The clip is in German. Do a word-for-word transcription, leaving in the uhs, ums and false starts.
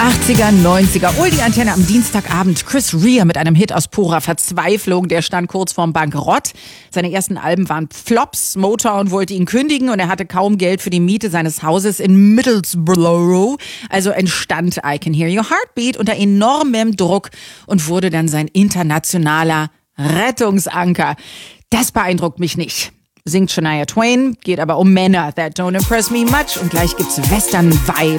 achtziger, neunziger, Ul die Antenne am Dienstagabend. Chris Rea mit einem Hit aus purer Verzweiflung. Der stand kurz vorm Bankrott. Seine ersten Alben waren Flops. Motown wollte ihn kündigen und er hatte kaum Geld für die Miete seines Hauses in Middlesbrough. Also entstand I Can Hear Your Heartbeat unter enormem Druck und wurde dann sein internationaler Rettungsanker. Das beeindruckt mich nicht. Singt Shania Twain, geht aber um Männer. That don't impress me much. Und gleich gibt's Western-Vibes.